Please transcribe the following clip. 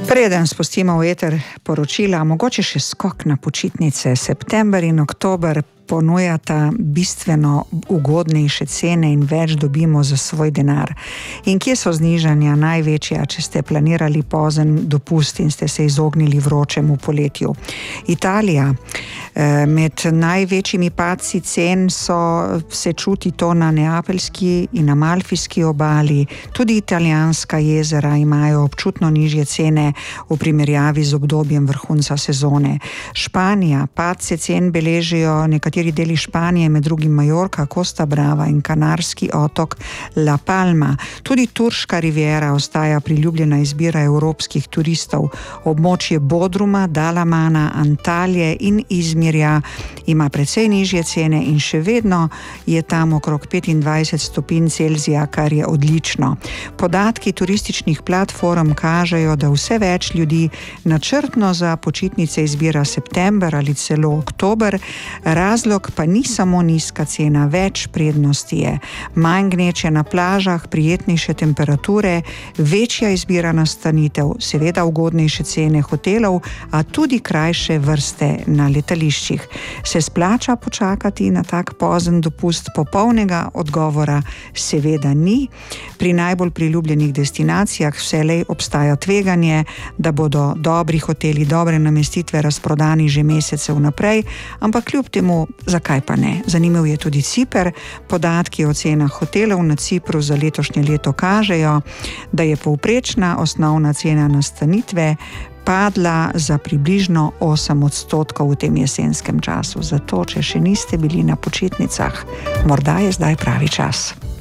Preden spustimo v eter poročila, mogoče še skok na počitnice. September in oktober ponujata bistveno ugodnejše cene in več dobimo za svoj denar. In kje so znižanja največja, če ste planirali pozen dopust in ste se izognili vročemu poletju? Italija. Med največjimi padci cen se čuti to na neapeljski in amalfijski obali. Tudi italijanska jezera imajo občutno nižje cene v primerjavi z obdobjem vrhunca sezone. Španija. Padce cen beležijo nekateri deli Španije, med drugim Majorka, Costa Brava in kanarski otok La Palma. Tudi turška riviera ostaja priljubljena izbira evropskih turistov. Območje Bodruma, Dalamana, Antalije in Izmirja ima precej nižje cene in še vedno je tam okrog 25 stopinj Celzija, kar je odlično. Podatki turističnih platform kažejo, da vse več ljudi načrtno za počitnice izbira september ali celo oktober. Razlog pa ni samo nizka cena, več prednosti je. Manj gneče na plažah, prijetnejše temperature, večja izbira nastanitev, seveda ugodnejše cene hotelov, a tudi krajše vrste na letališčih. Se splača počakati na tak pozen dopust? Popolnega odgovora seveda ni. Pri najbolj priljubljenih destinacijah vselej obstaja tveganje, da bodo dobri hoteli, dobre namestitve razprodani že mesece vnaprej, ampak kljub temu, zakaj pa ne? Zanimiv je tudi Ciper. Podatki o cenah hotelov na Cipru za letošnje leto kažejo, da je povprečna osnovna cena nastanitve padla za približno 8% v tem jesenskem času. Zato, če še niste bili na počitnicah, morda je zdaj pravi čas.